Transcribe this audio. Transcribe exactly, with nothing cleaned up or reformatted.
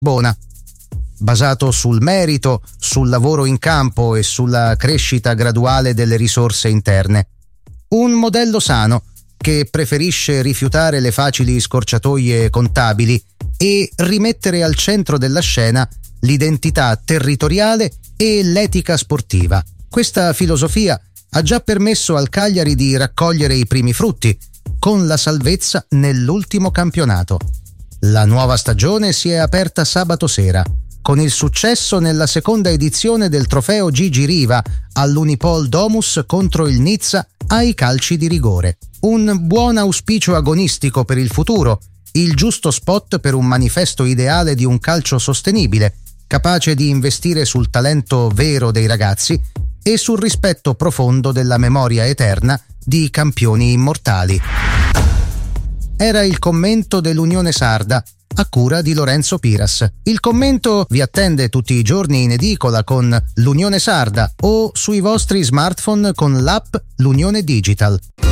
buona, basato sul merito, sul lavoro in campo e sulla crescita graduale delle risorse interne. Un modello sano che preferisce rifiutare le facili scorciatoie contabili e rimettere al centro della scena l'identità territoriale e l'etica sportiva. Questa filosofia ha già permesso al Cagliari di raccogliere i primi frutti, con la salvezza nell'ultimo campionato. La nuova stagione si è aperta sabato sera, con il successo nella seconda edizione del trofeo Gigi Riva all'Unipol Domus contro il Nizza ai calci di rigore. Un buon auspicio agonistico per il futuro, il giusto spot per un manifesto ideale di un calcio sostenibile, capace di investire sul talento vero dei ragazzi e sul rispetto profondo della memoria eterna di campioni immortali. Era il commento dell'Unione Sarda, a cura di Lorenzo Piras. Il commento vi attende tutti i giorni in edicola con l'Unione Sarda o sui vostri smartphone con l'app L'Unione Digital.